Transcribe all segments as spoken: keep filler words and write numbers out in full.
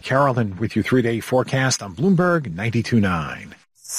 Carolyn with your three-day forecast on Bloomberg ninety-two point nine.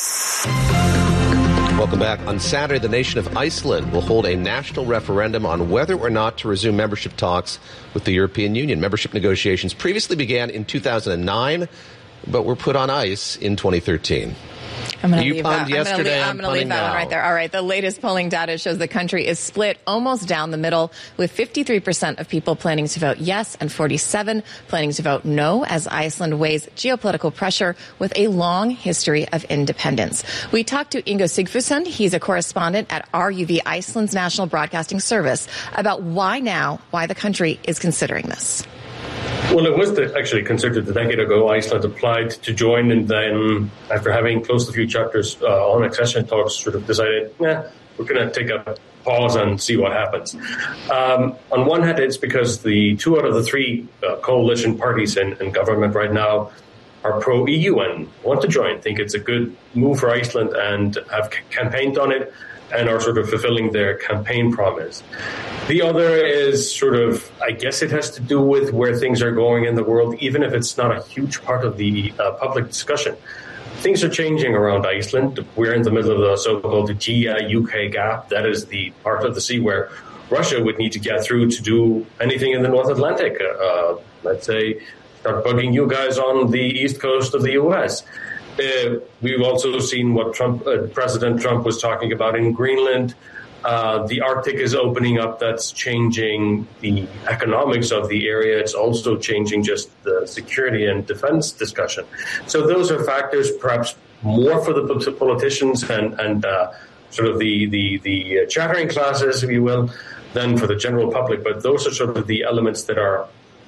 Welcome back. On Saturday, the nation of Iceland will hold a national referendum on whether or not to resume membership talks with the European Union. Membership negotiations previously began in two thousand nine, but were put on ice in twenty thirteen. I'm going to you leave punned that. yesterday. I'm going to leave that now. one right there. All right. The latest polling data shows the country is split almost down the middle, with fifty-three percent of people planning to vote yes and forty-seven planning to vote no, as Iceland weighs geopolitical pressure with a long history of independence. We talked to Ingo Sigfusson. He's a correspondent at R U V Iceland's National Broadcasting Service about why now, why the country is considering this. Well, it was actually considered a decade ago. Iceland applied to join, and then after having closed a few chapters uh, on accession talks, sort of decided, yeah, we're going to take a pause and see what happens. Um, on one hand, it's because the two out of the three uh, coalition parties in, in government right now are pro-E U and want to join, think it's a good move for Iceland and have c- campaigned on it and are sort of fulfilling their campaign promise. The other is sort of, I guess it has to do with where things are going in the world, even if it's not a huge part of the uh, public discussion. Things are changing around Iceland. We're in the middle of the so-called G I U K gap. That is the part of the sea where Russia would need to get through to do anything in the North Atlantic. Uh, let's say, start bugging you guys on the east coast of the U S. Uh, we've also seen what Trump, uh, President Trump was talking about in Greenland. Uh, the Arctic is opening up. That's changing the economics of the area. It's also changing just the security and defense discussion. So those are factors perhaps more for the politicians and, and uh, sort of the, the, the chattering classes, if you will, than for the general public. But those are sort of the elements that are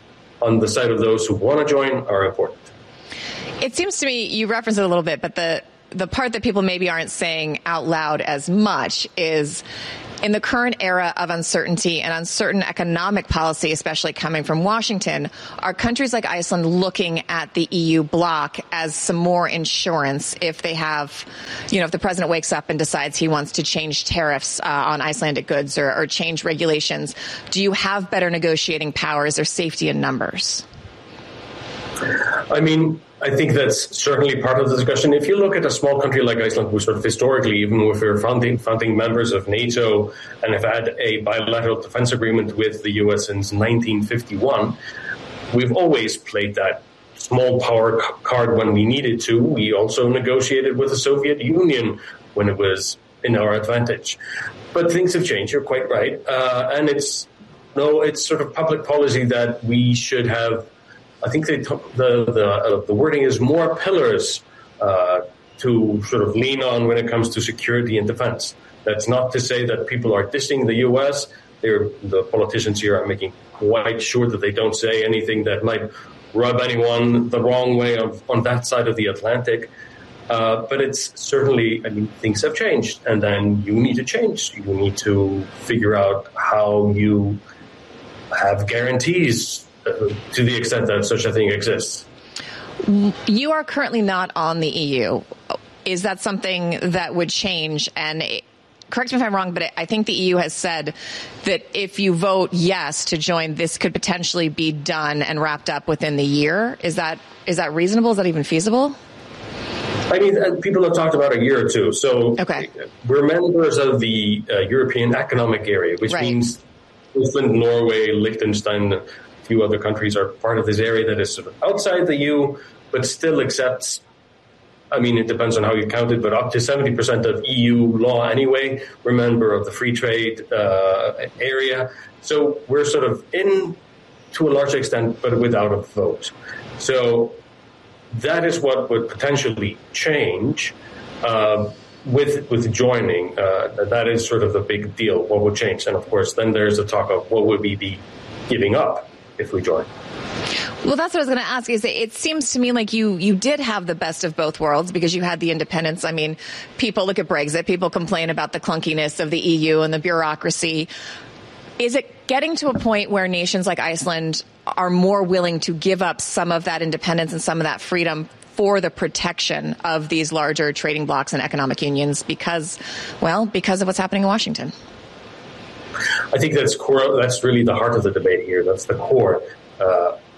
on the side of those who want to join are important. It seems to me, you referenced it a little bit, but the the part that people maybe aren't saying out loud as much is, in the current era of uncertainty and uncertain economic policy, especially coming from Washington, are countries like Iceland looking at the E U bloc as some more insurance if they have, you know, if the president wakes up and decides he wants to change tariffs uh, on Icelandic goods or, or change regulations? Do you have better negotiating powers or safety in numbers? I mean, I think that's certainly part of the discussion. If you look at a small country like Iceland, who sort of historically, even if we're founding, founding members of NATO and have had a bilateral defense agreement with the U S since nineteen fifty-one, we've always played that small power card when we needed to. We also negotiated with the Soviet Union when it was in our advantage. But things have changed, you're quite right. Uh, and it's, no, it's sort of public policy that we should have. I think they, the the, uh, the wording is more pillars uh, to sort of lean on when it comes to security and defense. That's not to say that people are dissing the U S. They're, the politicians here are making quite sure that they don't say anything that might rub anyone the wrong way of, on that side of the Atlantic. Uh, but it's certainly, I mean, things have changed, and then you need to change. You need to figure out how you have guarantees to the extent that such a thing exists. You are currently not on the E U. Is that something that would change? And correct me if I'm wrong, but I think the E U has said that if you vote yes to join, this could potentially be done and wrapped up within the year. Is that is that reasonable? Is that even feasible? I mean, people have talked about a year or two. So okay. We're members of the uh, European Economic Area, which right. means Iceland, Norway, Liechtenstein, a few other countries are part of this area that is sort of outside the E U, but still accepts, I mean, it depends on how you count it, but up to seventy percent of E U law anyway. We're a member of the free trade uh, area. So we're sort of in to a large extent, but without a vote. So that is what would potentially change uh, with with joining. Uh, that is sort of the big deal, what would change. And of course, then there's the talk of what would we be giving up if we join. Well, that's what I was going to ask. Is it seems to me like you you did have the best of both worlds because you had the independence. I mean, people look at Brexit. People complain about the clunkiness of the E U and the bureaucracy. Is it getting to a point where nations like Iceland are more willing to give up some of that independence and some of that freedom for the protection of these larger trading blocs and economic unions because, well, because of what's happening in Washington? I think that's core. That's really the heart of the debate here. That's the core. Uh,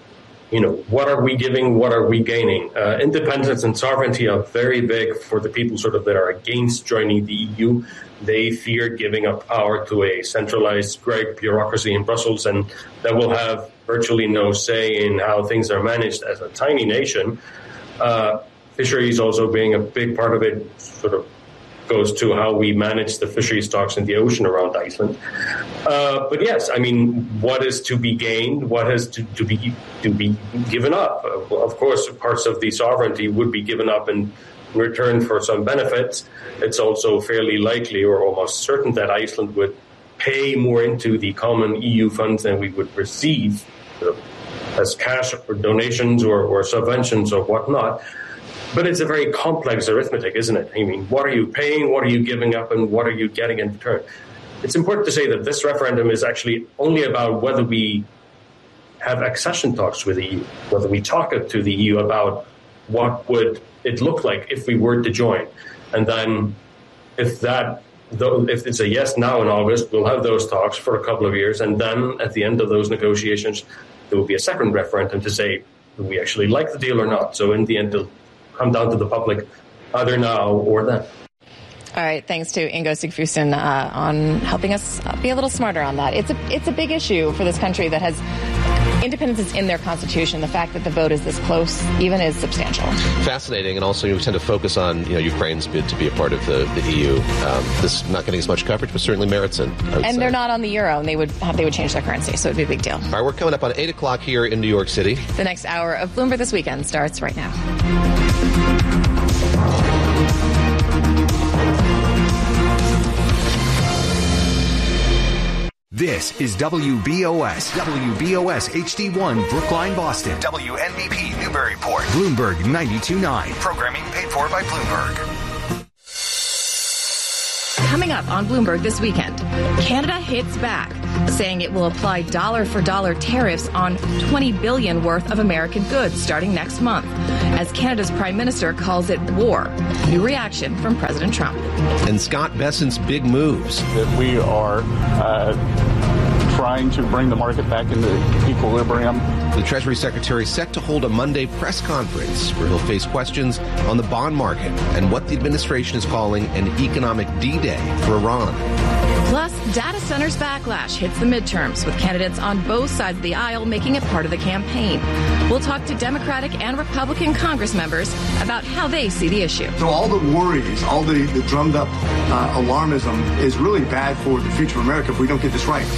you know, what are we giving? What are we gaining? Uh, independence and sovereignty are very big for the people sort of that are against joining the E U. They fear giving up power to a centralized great bureaucracy in Brussels, and that will have virtually no say in how things are managed as a tiny nation. Uh, fisheries also being a big part of it sort of goes to how we manage the fishery stocks in the ocean around Iceland. Uh, but yes, I mean, what is to be gained? What has to, to be to be given up? Uh, of course, parts of the sovereignty would be given up in return for some benefits. It's also fairly likely or almost certain that Iceland would pay more into the common E U funds than we would receive uh, as cash or donations or, or subventions or whatnot. But it's a very complex arithmetic, isn't it? I mean, what are you paying, what are you giving up, and what are you getting in return? It's important to say that this referendum is actually only about whether we have accession talks with the E U, whether we talk to the E U about what would it look like if we were to join. And then if that, if it's a yes now in August, we'll have those talks for a couple of years. And then at the end of those negotiations, there will be a second referendum to say, do we actually like the deal or not? So in the end, it'll come down to the public, either now or then. All right. Thanks to Ingo Sigfusson uh, on helping us be a little smarter on that. It's a it's a big issue for this country that has independence is in their constitution. The fact that the vote is this close even is substantial. Fascinating. And also, you tend to focus on, you know, Ukraine's bid to be a part of the, the E U. Um, this is not getting as much coverage, but certainly merits it. And say. They're not on the euro, and they would have, they would change their currency, so it would be a big deal. All right, we're coming up on eight o'clock here in New York City. The next hour of Bloomberg This Weekend starts right now. This is W B O S, W B O S H D one, Brookline, Boston. W N B P, Newburyport. Bloomberg ninety-two point nine. Programming paid for by Bloomberg. Coming up on Bloomberg This Weekend, Canada hits back, saying it will apply dollar-for-dollar tariffs on twenty billion dollars worth of American goods starting next month, as Canada's Prime Minister calls it war. New reaction from President Trump. And Scott Bessent's big moves. That we are uh, trying to bring the market back into equilibrium. The Treasury Secretary set to hold a Monday press conference where he'll face questions on the bond market and what the administration is calling an economic D-Day for Iran. Plus, data centers backlash hits the midterms, with candidates on both sides of the aisle making it part of the campaign. We'll talk to Democratic and Republican Congress members about how they see the issue. So all the worries, all the, the drummed up uh, alarmism is really bad for the future of America if we don't get this right.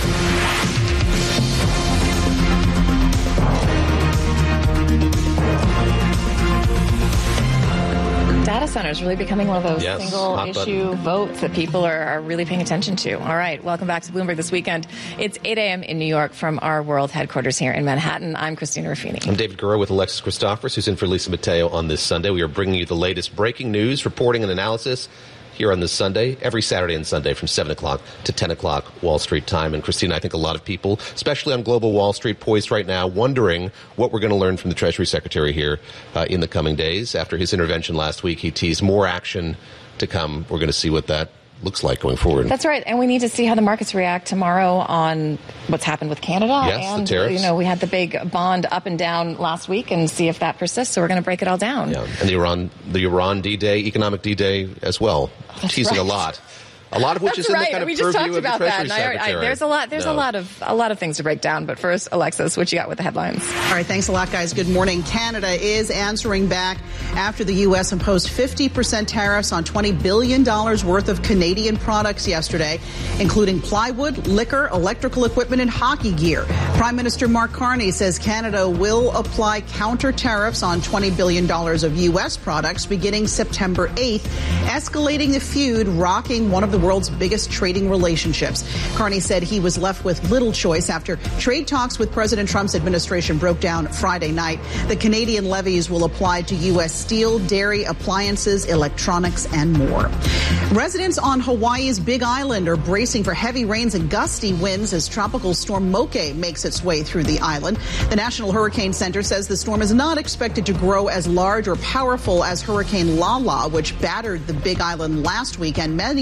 Data centers really becoming one of those yes, single issue button. votes that people are, are really paying attention to. All right. Welcome back to Bloomberg This Weekend. It's eight a.m. in New York from our world headquarters here in Manhattan. I'm Christina Ruffini. I'm David Gura with Alexis Christophers, who's in for Lisa Mateo on this Sunday. We are bringing you the latest breaking news, reporting, and analysis here on this Sunday, every Saturday and Sunday from seven o'clock to ten o'clock Wall Street time. And Christina, I think a lot of people, especially on global Wall Street, poised right now, wondering what we're going to learn from the Treasury Secretary here uh, in the coming days. After his intervention last week, he teased more action to come. We're going to see what that looks like going forward. That's right. And we need to see how the markets react tomorrow on what's happened with Canada. Yes, and, the tariffs. You know, we had the big bond up and down last week and see if that persists. So we're going to break it all down. Yeah. And the Iran, the Iran D-Day, economic D-Day as well. That's teasing right. a lot. A lot of which That's is in right. the kind of we just purview talked about of the Treasury that. And I, I, there's a lot. There's no. a lot of a lot of things to break down. But first, Alexis, what you got with the headlines? All right. Thanks a lot, guys. Good morning. Canada is answering back after the U S imposed fifty percent tariffs on twenty billion dollars worth of Canadian products yesterday, including plywood, liquor, electrical equipment, and hockey gear. Prime Minister Mark Carney says Canada will apply counter tariffs on twenty billion dollars of U S products beginning September eighth, escalating the feud rocking one of the world's biggest trading relationships. Carney said he was left with little choice after trade talks with President Trump's administration broke down Friday night. The Canadian levies will apply to U S steel, dairy, appliances, electronics, and more. Residents on Hawaii's Big Island are bracing for heavy rains and gusty winds as tropical storm Moke makes its way through the island. The National Hurricane Center says the storm is not expected to grow as large or powerful as Hurricane Lala, which battered the Big Island last week, and many resident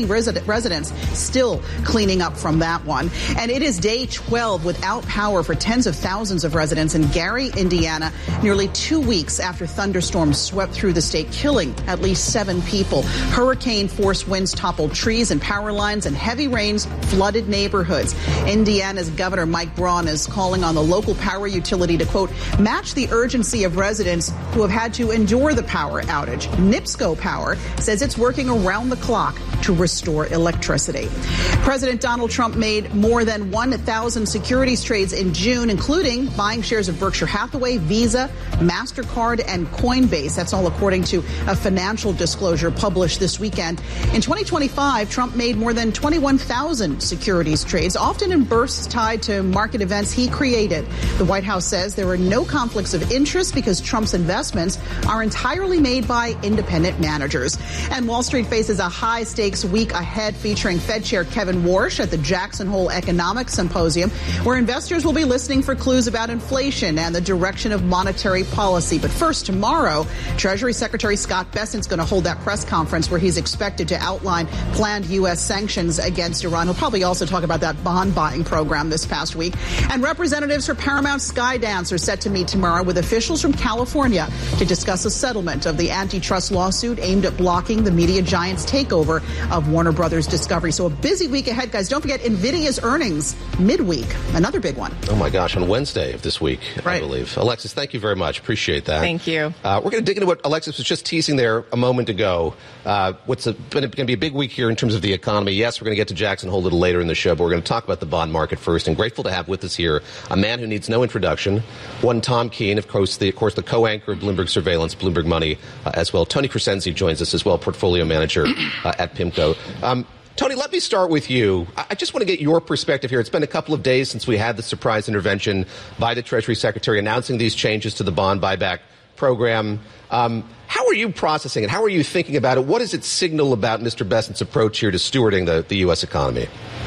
residents still cleaning up from that one. And it is day twelve without power for tens of thousands of residents in Gary, Indiana, nearly two weeks after thunderstorms swept through the state, killing at least seven people. Hurricane-force winds toppled trees and power lines, and heavy rains flooded neighborhoods. Indiana's Governor Mike Braun is calling on the local power utility to, quote, match the urgency of residents who have had to endure the power outage. NIPSCO Power says it's working around the clock to restore electricity. President Donald Trump made more than one thousand securities trades in June, including buying shares of Berkshire Hathaway, Visa, MasterCard, and Coinbase. That's all according to a financial disclosure published this weekend. In twenty twenty-five, Trump made more than twenty-one thousand securities trades, often in bursts tied to market events he created. The White House says there are no conflicts of interest because Trump's investments are entirely made by independent managers. And Wall Street faces a high-stakes week ahead featuring Fed Chair Kevin Warsh at the Jackson Hole Economic Symposium, where investors will be listening for clues about inflation and the direction of monetary policy. But first, tomorrow, Treasury Secretary Scott Bessent's going to hold that press conference where he's expected to outline planned U S sanctions against Iran. He'll probably also talk about that bond buying program this past week. And representatives for Paramount Skydance are set to meet tomorrow with officials from California to discuss a settlement of the antitrust lawsuit aimed at blocking the media giant's takeover of Warner Brothers Discovery. So a busy week ahead, guys. Don't forget NVIDIA's earnings midweek, another big one. Oh, my gosh, on Wednesday of this week, right. I believe. Alexis, thank you very much. Appreciate that. Thank you. Uh, we're going to dig into what Alexis was just teasing there a moment ago. Uh, what's going to be a big week here in terms of the economy. Yes, we're going to get to Jackson Hole a little later in the show, but we're going to talk about the bond market first. And grateful to have with us here a man who needs no introduction, one Tom Keene, of course, the, of course, the co-anchor of Bloomberg Surveillance, Bloomberg Money uh, as well. Tony Crescenzi joins us as well, portfolio manager uh, at PIMCO. Um, Tony, let me start with you. I just want to get your perspective here. It's been a couple of days since we had the surprise intervention by the Treasury Secretary announcing these changes to the bond buyback program. Um, how are you processing it? How are you thinking about it? What does it signal about Mister Bessent's approach here to stewarding the, the U S economy?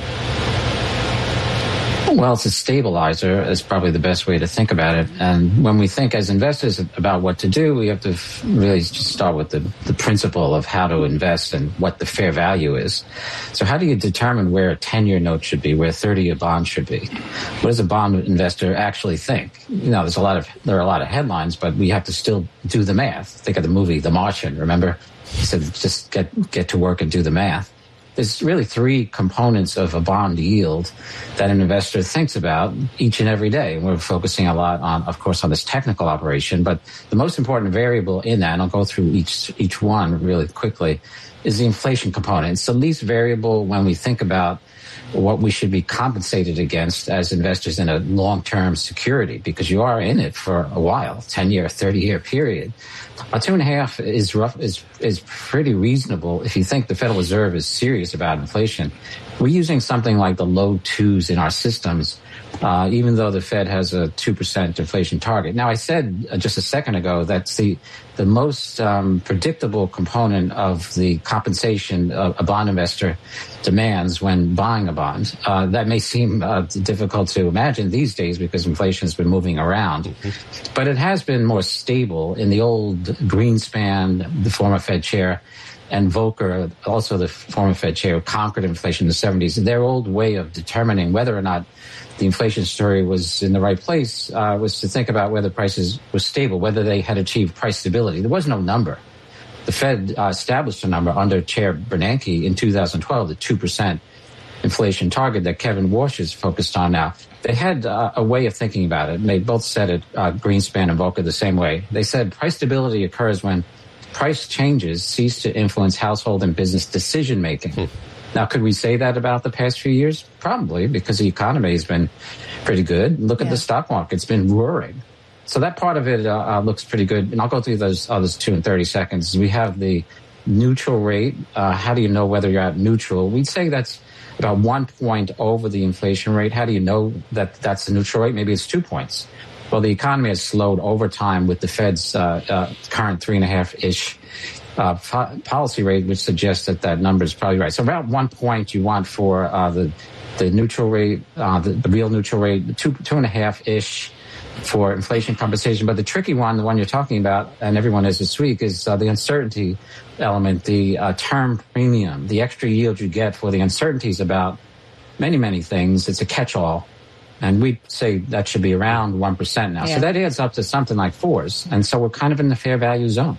Well, it's a stabilizer is probably the best way to think about it. And when we think as investors about what to do, we have to really just start with the, the principle of how to invest and what the fair value is. So how do you determine where a ten-year note should be, where a thirty-year bond should be? What does a bond investor actually think? You know, there's a lot of, there are a lot of headlines, but we have to still do the math. Think of the movie The Martian, remember? He said, just get, get to work and do the math. There's really three components of a bond yield that an investor thinks about each and every day. We're focusing a lot on, of course, on this technical operation, but the most important variable in that, and I'll go through each each one really quickly, is the inflation component. It's the least variable when we think about what we should be compensated against as investors in a long-term security, because you are in it for a while, ten-year, thirty-year period. A two and a half is rough, is is pretty reasonable if you think the Federal Reserve is serious about inflation. We're using something like the low twos in our systems, uh, even though the Fed has a two percent inflation target. Now, I said uh, just a second ago that's the the most um, predictable component of the compensation a, a bond investor demands when buying a bond. Uh, that may seem uh, difficult to imagine these days because inflation has been moving around, mm-hmm. but it has been more stable. In the old Greenspan, the former Fed chair, and Volcker, also the former Fed chair, who conquered inflation in the seventies, their old way of determining whether or not the inflation story was in the right place uh, was to think about whether prices were stable, whether they had achieved price stability. There was no number. The Fed uh, established a number under Chair Bernanke in two thousand twelve, the two percent inflation target that Kevin Warsh is focused on now. They had uh, a way of thinking about it, and they both said it, uh, Greenspan and Volcker, the same way. They said price stability occurs when price changes cease to influence household and business decision-making. Hmm. Now, could we say that about the past few years? Probably, because the economy has been pretty good. Look yeah. at the stock market. It's been roaring. So that part of it uh, uh, looks pretty good. And I'll go through those others two in thirty seconds. We have the neutral rate. Uh, how do you know whether you're at neutral? We'd say that's about one point over the inflation rate. How do you know that that's the neutral rate? Maybe it's two points. Well, the economy has slowed over time with the Fed's uh, uh, current three and a half-ish uh, po- policy rate, which suggests that that number is probably right. So about one point you want for uh, the the neutral rate, uh, the, the real neutral rate, two two and a half-ish for inflation compensation. But the tricky one, the one you're talking about, and everyone is this week, is uh, the uncertainty element, the uh, term premium, the extra yield you get for the uncertainties about many, many things. It's a catch-all. And we say that should be around one percent now. Yeah. So that adds up to something like fours. And so we're kind of in the fair value zone.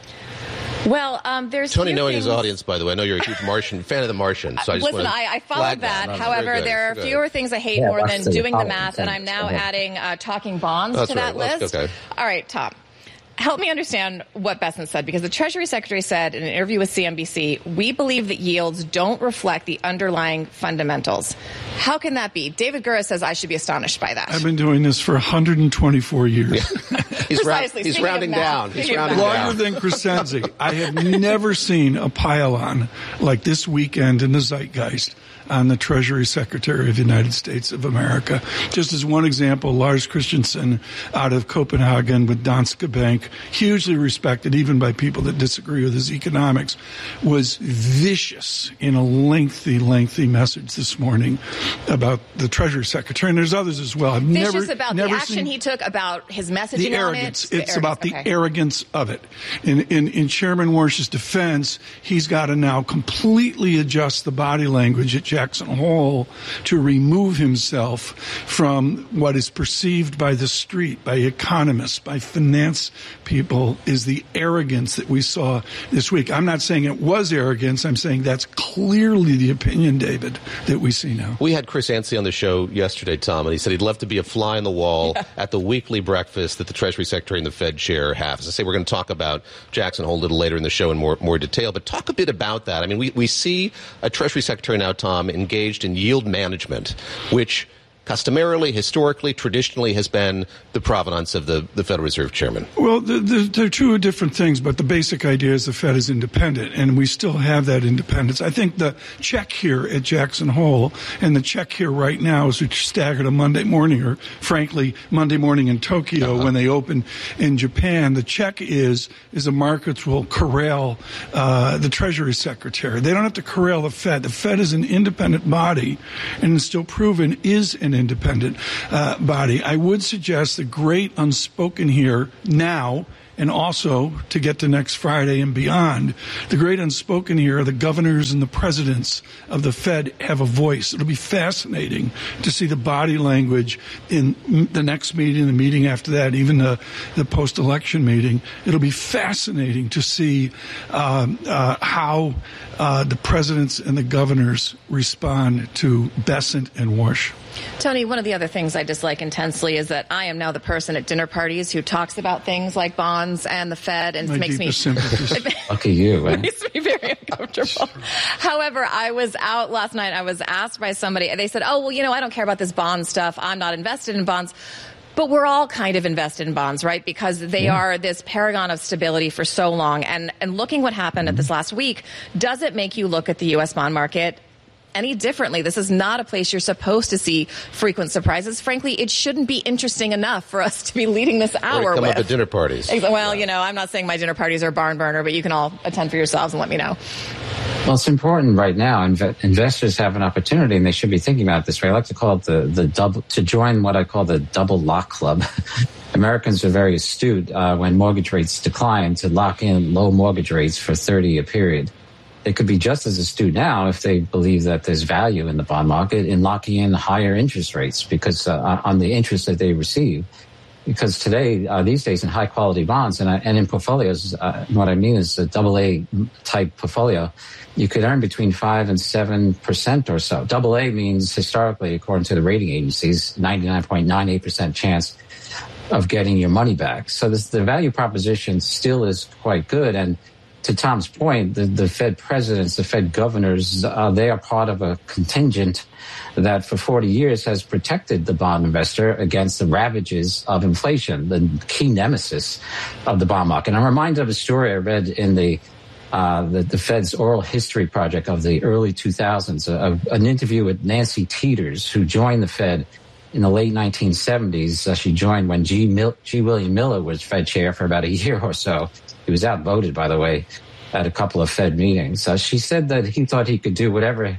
Well, um, there's Tony, knowing things... his audience, by the way, I know you're a huge Martian fan of The Martian. So I just Listen, I, I followed that. that. However, there are fewer things I hate yeah, more than doing the math, thing. and I'm now adding uh, talking bonds That's to that right. list. Okay. All right, Tom. Help me understand what Bessent said, because the Treasury Secretary said in an interview with C N B C, we believe that yields don't reflect the underlying fundamentals. How can that be? David Gura says I should be astonished by that. I've been doing this for one hundred twenty-four years. Yeah. he's, ra- he's rounding down. He's rounding Longer down. than Crescenzi. I have never seen a pile-on like this weekend in the zeitgeist on the Treasury Secretary of the United States of America. Just as one example, Lars Christensen out of Copenhagen with Danske Bank, hugely respected even by people that disagree with his economics, was vicious in a lengthy, lengthy message this morning about the Treasury Secretary. And there's others as well. I've vicious never, about never the action seen he took, about his messaging the on arrogance. it. The it's arrogance. about the okay. arrogance of it. In, in, in Chairman Warsh's defense, he's got to now completely adjust the body language at Jackson Hole to remove himself from what is perceived by the street, by economists, by finance people, is the arrogance that we saw this week. I'm not saying it was arrogance. I'm saying that's clearly the opinion, David, that we see now. We had Chris Anstey on the show yesterday, Tom, and he said he'd love to be a fly on the wall yeah. at the weekly breakfast that the Treasury Secretary and the Fed chair have. As I say, we're going to talk about Jackson Hole a little later in the show in more more detail, but talk a bit about that. I mean, we, we see a Treasury Secretary now, Tom, engaged in yield management, which customarily, historically, traditionally has been the provenance of the, the Federal Reserve Chairman. Well, the, the, they're two different things, but the basic idea is the Fed is independent, and we still have that independence. I think the check here at Jackson Hole and the check here right now is which staggered a Monday morning, or frankly, Monday morning in Tokyo uh-huh. when they open in Japan. The check is is the markets will corral uh, the Treasury Secretary. They don't have to corral the Fed. The Fed is an independent body, and it's still proven is an independent uh, body. I would suggest the great unspoken here now, and also to get to next Friday and beyond, the great unspoken here are the governors and the presidents of the Fed have a voice. It'll be fascinating to see the body language in the next meeting, the meeting after that, even the, the post-election meeting. It'll be fascinating to see um, uh, how uh, the presidents and the governors respond to Bessent and Warsh. Tony, one of the other things I dislike intensely is that I am now the person at dinner parties who talks about things like bonds and the Fed, and My it makes me lucky you. It makes me very uncomfortable. However, I was out last night. I was asked by somebody, and they said, "Oh, well, you know, I don't care about this bond stuff. I'm not invested in bonds." But we're all kind of invested in bonds, right? Because they yeah. are this paragon of stability for so long. And and looking what happened mm-hmm. at this last week, does it make you look at the U S bond market any differently? This is not a place you're supposed to see frequent surprises. Frankly, it shouldn't be interesting enough for us to be leading this hour or come with. up at dinner parties. Well, yeah. you know, I'm not saying my dinner parties are barn burner, but you can all attend for yourselves and let me know. Well, it's important right now. Inve- investors have an opportunity, and they should be thinking about it this way. I like to call it the, the double, to join what I call the double lock club. Americans are very astute uh, when mortgage rates decline to lock in low mortgage rates for thirty-year period. They could be just as astute now if they believe that there's value in the bond market in locking in higher interest rates because uh, on the interest that they receive. Because today, uh, these days, in high-quality bonds and, uh, and in portfolios, uh, what I mean is a double A type portfolio, you could earn between five and seven percent or so. Double A means historically, according to the rating agencies, ninety-nine point nine eight percent chance of getting your money back. So this, the value proposition still is quite good. And to Tom's point, the, the Fed presidents, the Fed governors, uh, they are part of a contingent that for forty years has protected the bond investor against the ravages of inflation, the key nemesis of the bond market. And I'm reminded of a story I read in the uh, the, the Fed's oral history project of the early two thousands, uh, an interview with Nancy Teeters, who joined the Fed in the late nineteen seventies. Uh, she joined when G. Mil- G. William Miller was Fed chair for about a year or so. He was outvoted, by the way, at a couple of Fed meetings. Uh, she said that he thought he could do whatever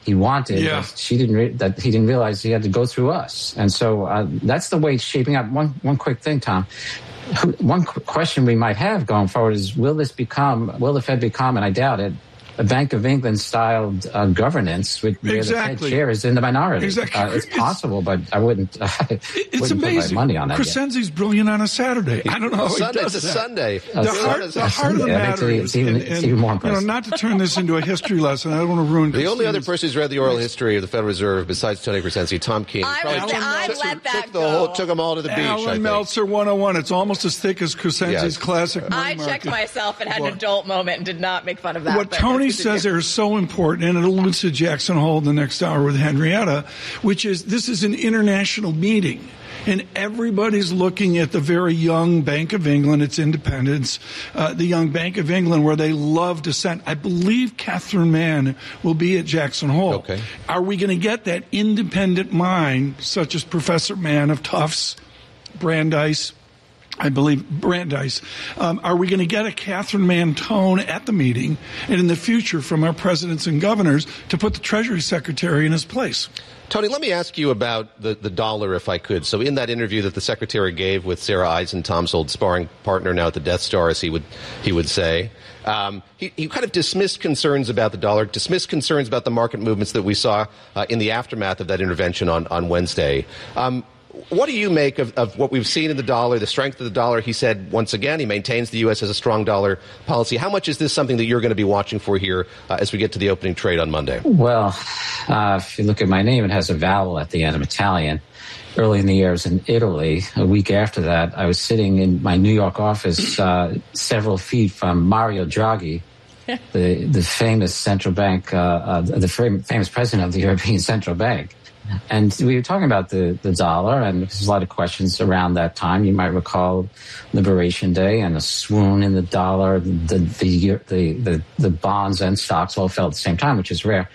he wanted. Yeah. That she didn't. Re- that he didn't realize he had to go through us, and so uh, that's the way it's shaping up. One one quick thing, Tom. One qu- question we might have going forward is: Will this become? Will the Fed become? And I doubt it. A Bank of England styled uh, governance with where exactly. the Fed chair is in the minority. Exactly. Uh, it's possible, it's, but I wouldn't. Uh, it's wouldn't amazing. Put my money on that. Crescenzi's brilliant on a Saturday. I don't know. How Sunday, he does it's a that. Sunday. The heart, the heart of the yeah, matter it's, is, even, and, it's and, even more you impressive. know, not to turn this into a history lesson. I don't want to ruin. The Christine's. only other person who's read the oral history of the Federal Reserve besides Tony Crescenzi, Tom Keene. I, probably was, I took, let that took the go. whole, took them all to the beach. Alan I think. Meltzer one oh one. It's almost as thick as Crescenzi's Yes. classic money I market. checked myself and had Well, an adult moment and did not make fun of that. What but Tony that's says there is so important, and it alludes to Jackson Hole in the next hour with Henrietta, which is this is an international meeting. And everybody's looking at the very young Bank of England, its independence, uh, the young Bank of England, where they love dissent. I believe Catherine Mann will be at Jackson Hole. Okay. Are we going to get that independent mind, such as Professor Mann of Tufts, Brandeis, I believe Brandeis. Um, are we going to get a Catherine Mann tone at the meeting and in the future from our presidents and governors to put the Treasury Secretary in his place? Tony, let me ask you about the, the dollar, if I could. So in that interview that the Secretary gave with Sarah Eisen, Tom's old sparring partner now at the Death Star, as he would, he would say, um, he, he kind of dismissed concerns about the dollar, dismissed concerns about the market movements that we saw uh, in the aftermath of that intervention on, on Wednesday. Um, What do you make of, of what we've seen in the dollar, the strength of the dollar? He said, once again, he maintains the U S has a strong dollar policy. How much is this something that you're going to be watching for here uh, as we get to the opening trade on Monday? Well, uh, if you look at my name, it has a vowel at the end of Italian. Early in the year, I was in Italy. A week after that, I was sitting in my New York office uh, several feet from Mario Draghi, the, the famous central bank, uh, uh, the famous president of the European Central Bank. And we were talking about the, the dollar, and there's a lot of questions around that time. You might recall Liberation Day and a swoon in the dollar. The the the the, the bonds and stocks all fell at the same time, which is rare.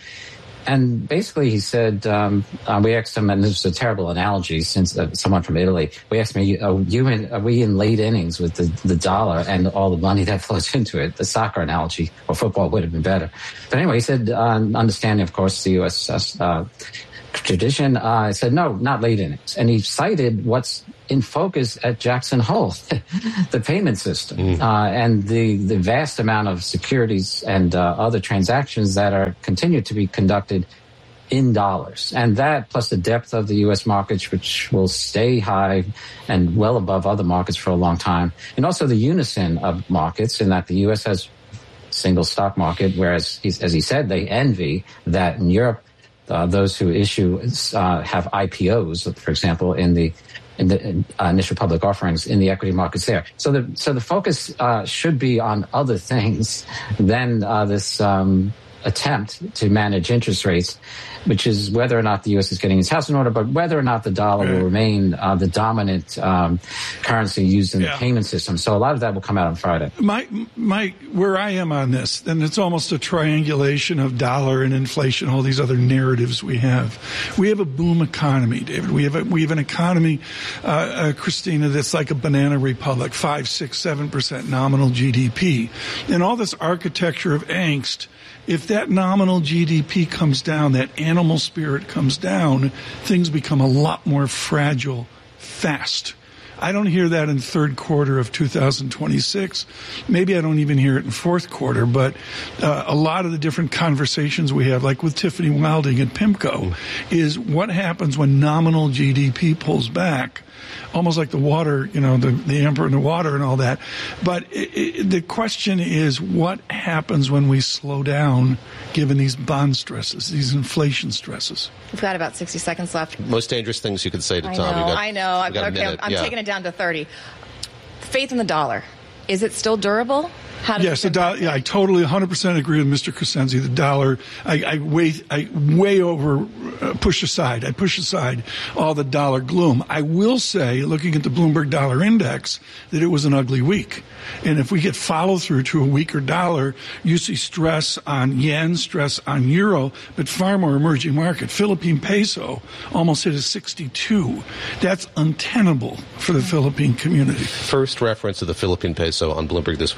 And basically, he said, um, uh, we asked him, and this is a terrible analogy since uh, someone from Italy, we asked me, are, you in, are we in late innings with the, the dollar and all the money that flows into it? The soccer analogy or football would have been better. But anyway, he said, uh, understanding, of course, the U S uh, tradition, uh, I said, no, not late innings. And he cited what's in focus at Jackson Hole, the payment system, mm. uh, and the, the vast amount of securities and uh, other transactions that are continue to be conducted in dollars. And that, plus the depth of the U S markets, which will stay high and well above other markets for a long time. And also the unison of markets, in that the U S has single stock market, whereas, he's, as he said, they envy that in Europe, Uh, those who issue uh, have I P Os, for example, in the in the uh, initial public offerings in the equity markets there. So the so the focus uh, should be on other things than uh, this um, attempt to manage interest rates, which is whether or not the U S is getting its house in order, but whether or not the dollar will remain uh, the dominant um, currency used in yeah. the payment system. So a lot of that will come out on Friday. My, my, where I am on this, and it's almost a triangulation of dollar and inflation, all these other narratives we have. We have a boom economy, David. We have a, we have an economy, uh, uh, Christina, that's like a banana republic, five, six, seven percent nominal G D P, and all this architecture of angst. If that nominal G D P comes down, that animal spirit comes down, things become a lot more fragile fast. I don't hear that in third quarter of two thousand twenty-six. Maybe I don't even hear it in fourth quarter, but uh, a lot of the different conversations we have, like with Tiffany Wilding at PIMCO, is what happens when nominal G D P pulls back, almost like the water, you know, the, the emperor in the water and all that. But it, it, the question is, what happens when we slow down, given these bond stresses, these inflation stresses? We've got about sixty seconds left. Most dangerous things you could say to I Tom. know, got, I know. I'm, okay, I'm, I'm yeah. taking it down to thirty. Faith in the dollar. Is it still durable? How does yes, the dollar. Yeah, I totally one hundred percent agree with Mister Crescenzi. The dollar, I, I way, I way over uh, push aside. I push aside all the dollar gloom. I will say, looking at the Bloomberg Dollar Index, that it was an ugly week. And if we get follow through to a weaker dollar, you see stress on yen, stress on euro, but far more emerging market. Philippine peso almost hit a sixty-two. That's untenable for the Philippine community. First reference to the Philippine peso on Bloomberg this weekend. You know, I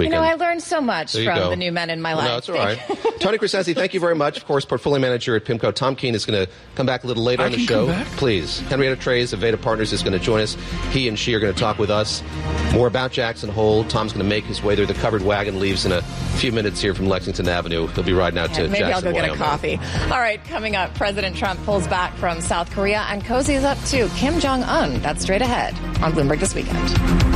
learned so much from go. the new men in my life. No, that's all right. Tony Crescenzi, thank you very much. Of course, portfolio manager at PIMCO. Tom Keene is going to come back a little later I on the can show. come back? Please. Henrietta Trey's of Veda Partners is going to join us. He and she are going to talk with us more about Jackson Hole. Tom's going to make his way there. The covered wagon leaves in a few minutes here from Lexington Avenue. He'll be riding out to Maybe Jackson, I'll go get Wyoming. a coffee. All right, coming up, President Trump pulls back from South Korea and cozies up to Kim Jong-un. That's straight ahead on Bloomberg This Weekend.